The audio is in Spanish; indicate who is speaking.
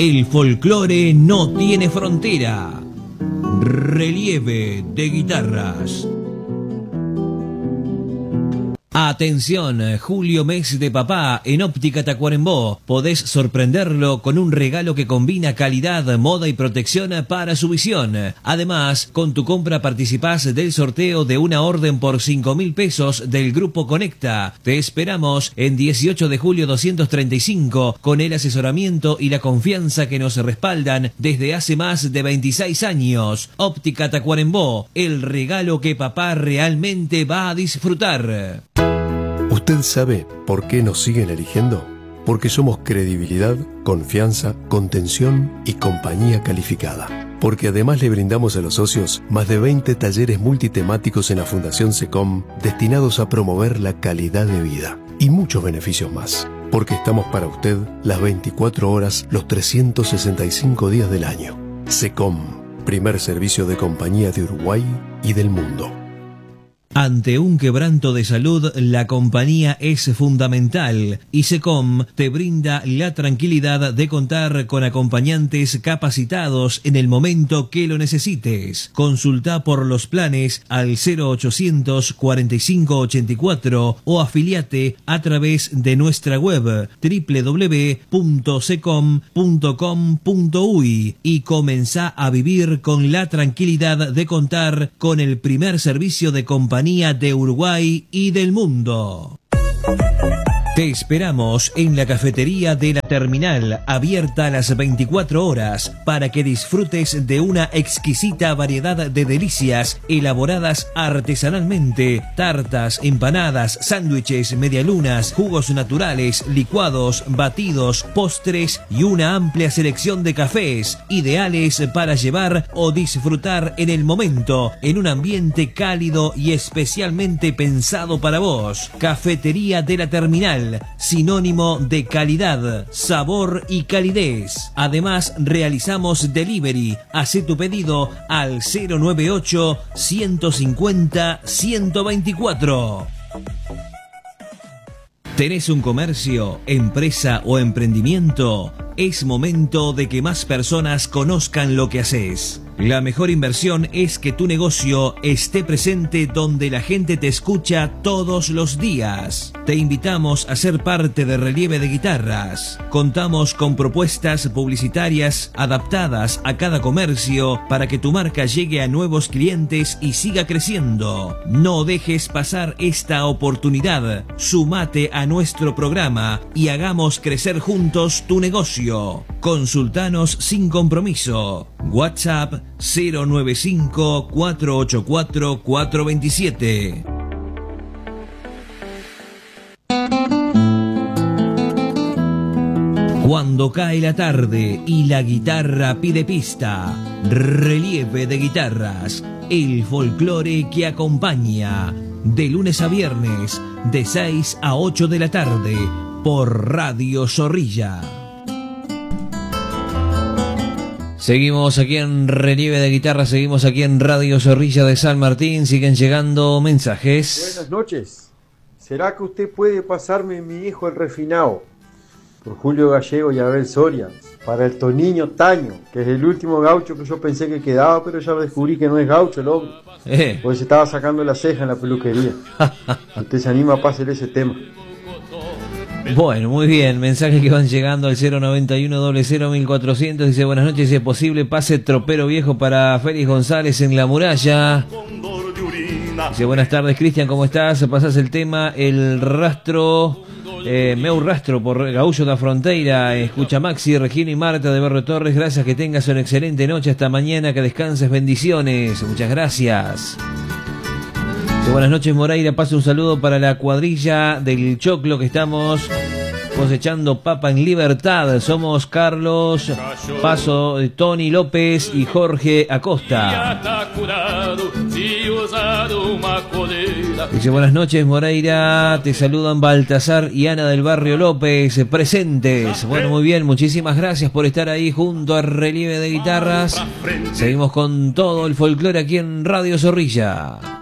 Speaker 1: El folclore no tiene frontera. Relieve de guitarras. Atención, julio mes de papá en Óptica Tacuarembó. Podés sorprenderlo con un regalo que combina calidad, moda y protección para su visión. Además, con tu compra participás del sorteo de una orden por 5.000 pesos del Grupo Conecta. Te esperamos en 18 de julio 235 con el asesoramiento y la confianza que nos respaldan desde hace más de 26 años. Óptica Tacuarembó, el regalo que papá realmente va a disfrutar.
Speaker 2: ¿Usted sabe por qué nos siguen eligiendo? Porque somos credibilidad, confianza, contención y compañía calificada. Porque además le brindamos a los socios más de 20 talleres multitemáticos en la Fundación SECOM destinados a promover la calidad de vida y muchos beneficios más. Porque estamos para usted las 24 horas, los 365 días del año. SECOM, primer servicio de compañía de Uruguay y del mundo.
Speaker 1: Ante un quebranto de salud, la compañía es fundamental y SECOM te brinda la tranquilidad de contar con acompañantes capacitados en el momento que lo necesites. Consulta por los planes al 0800 45 84 o afiliate a través de nuestra web www.secom.com.uy y comenzá a vivir con la tranquilidad de contar con el primer servicio de compañía de Uruguay y del mundo. Te esperamos en la cafetería de la terminal, abierta a las 24 horas, para que disfrutes de una exquisita variedad de delicias elaboradas artesanalmente: tartas, empanadas, sándwiches, medialunas, jugos naturales, licuados, batidos, postres y una amplia selección de cafés, ideales para llevar o disfrutar en el momento, en un ambiente cálido y especialmente pensado para vos. Cafetería de la terminal, sinónimo de calidad, sabor y calidez. Además, realizamos delivery. Hacé tu pedido al 098 150 124. ¿Tenés un comercio, empresa o emprendimiento? Es momento de que más personas conozcan lo que haces. La mejor inversión es que tu negocio esté presente donde la gente te escucha todos los días. Te invitamos a ser parte de Relieve de Guitarras. Contamos con propuestas publicitarias adaptadas a cada comercio para que tu marca llegue a nuevos clientes y siga creciendo. No dejes pasar esta oportunidad. Sumate a nuestro programa y hagamos crecer juntos tu negocio. Consultanos sin compromiso. WhatsApp 095 484 427. Cuando cae la tarde y la guitarra pide pista, Relieve de Guitarras, el folclore que acompaña, de lunes a viernes, de 6 a 8 de la tarde, por Radio Zorrilla. Seguimos aquí en Relieve de Guitarra, seguimos aquí en Radio Zorrilla de San Martín, siguen llegando mensajes.
Speaker 3: Buenas noches. ¿Será que usted puede pasarme mi hijo el refinado? Por Julio Gallego y Abel Soria. Para el Toniño Taño, que es el último gaucho que yo pensé que quedaba, pero ya lo descubrí que no es gaucho el hombre. Porque se estaba sacando la ceja en la peluquería. Usted se anima a pasar ese tema.
Speaker 1: Bueno, muy bien, mensajes que van llegando al 091 00 1400. Dice: buenas noches, si es posible, pase tropero viejo para Félix González en La Muralla. Dice: buenas tardes, Cristian, ¿cómo estás? Pasás el tema El Rastro, meu rastro por Gaullo da Fronteira. Escucha Maxi, Regina y Marta de Berro Torres. Gracias, que tengas una excelente noche, hasta mañana, que descanses, bendiciones. Muchas gracias. Buenas noches, Moreira, pase un saludo para la cuadrilla del Choclo, que estamos cosechando papa en libertad. Somos Carlos, Paso, Tony López y Jorge Acosta. Dice: buenas noches, Moreira, te saludan Baltasar y Ana del Barrio López, presentes. Bueno, muy bien, muchísimas gracias por estar ahí junto a Relieve de Guitarras. Seguimos con todo el folclore aquí en Radio Zorrilla.